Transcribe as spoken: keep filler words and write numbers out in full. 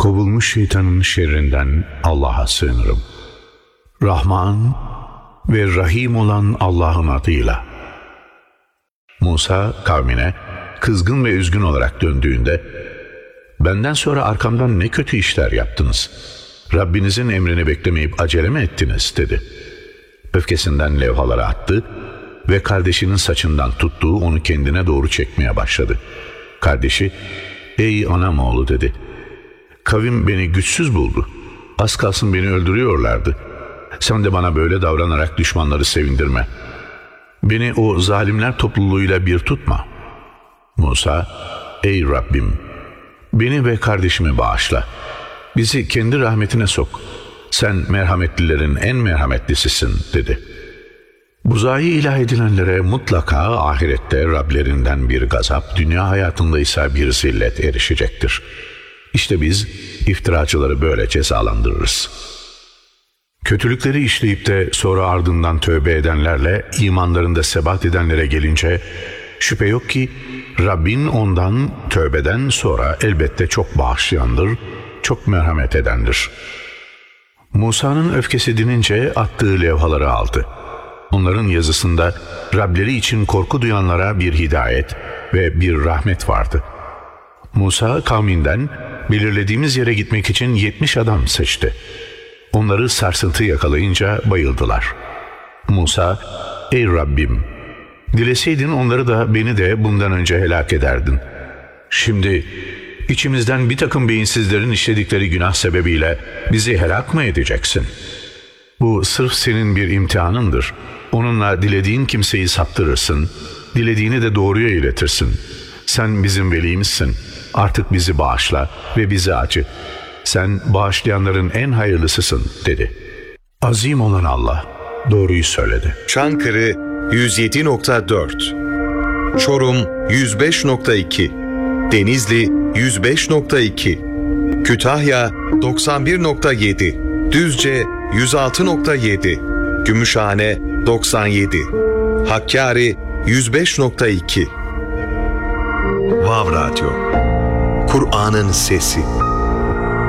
kovulmuş şeytanın şerrinden Allah'a sığınırım. Rahman ve Rahim olan Allah'ın adıyla. Musa kavmine kızgın ve üzgün olarak döndüğünde, benden sonra arkamdan ne kötü işler yaptınız? Rabbinizin emrini beklemeyip acele mi ettiniz? dedi. Öfkesinden levhaları attı ve kardeşinin saçından tuttuğu onu kendine doğru çekmeye başladı. Kardeşi, ey anam oğlu dedi. Kavim beni güçsüz buldu. Az kalsın beni öldürüyorlardı. Sen de bana böyle davranarak düşmanları sevindirme. Beni o zalimler topluluğuyla bir tutma. Musa, ey Rabbim, beni ve kardeşimi bağışla. Bizi kendi rahmetine sok. Sen merhametlilerin en merhametlisisin dedi. Buzağı ilah edilenlere mutlaka ahirette Rablerinden bir gazap, dünya hayatında ise bir zillet erişecektir. İşte biz iftiracıları böyle cezalandırırız. Kötülükleri işleyip de sonra ardından tövbe edenlerle imanlarında sebat edenlere gelince, şüphe yok ki Rabbin ondan tövbeden sonra elbette çok bağışlayandır, çok merhamet edendir. Musa'nın öfkesi dinince attığı levhaları aldı. Onların yazısında Rableri için korku duyanlara bir hidayet ve bir rahmet vardı. Musa kavminden belirlediğimiz yere gitmek için yetmiş adam seçti. Onları sarsıntı yakalayınca bayıldılar. Musa, ey Rabbim, dileseydin onları da beni de bundan önce helak ederdin. Şimdi içimizden bir takım beyinsizlerin işledikleri günah sebebiyle bizi helak mı edeceksin? Bu sırf senin bir imtihanındır. Onunla dilediğin kimseyi saptırırsın, dilediğini de doğruya iletirsin. Sen bizim velimizsin. Artık bizi bağışla ve bizi acı. Sen bağışlayanların en hayırlısısın dedi. Azim olan Allah doğruyu söyledi. Çankırı yüz yedi nokta dört, Çorum yüz beş nokta iki, Denizli yüz beş nokta iki, Kütahya doksan bir nokta yedi, Düzce yüz altı nokta yedi, Gümüşhane doksan yedi, Hakkari yüz beş nokta iki. Vav Radyo, Kur'an'ın sesi.